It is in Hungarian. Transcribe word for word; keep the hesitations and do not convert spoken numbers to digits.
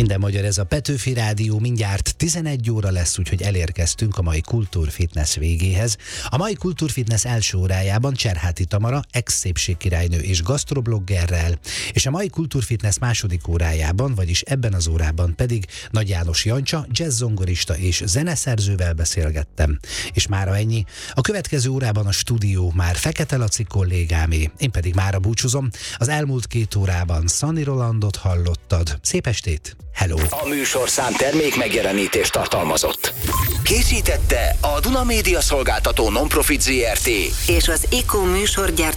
Minden magyar, ez a Petőfi Rádió, mindjárt tizenegy óra lesz, úgyhogy elérkeztünk a mai Kultúrfitness végéhez. A mai Kultúrfitness első órájában Cserháti Tamara, ex-szépségkirálynő és gasztrobloggerrel, és a mai Kultúrfitness második órájában, vagyis ebben az órában pedig Nagy János Jancsa, jazzzongorista és zeneszerzővel beszélgettem. És mára ennyi. A következő órában a stúdió már Fekete Laci kollégámé, én pedig mára búcsúzom. Az elmúlt két órában Szani Rolandot hallottad. Szép estét! Hello! A műsorszám termék megjelenítést tartalmazott. Készítette a Duna Média Szolgáltató Nonprofit Zrt. és az IKO műsorgyártó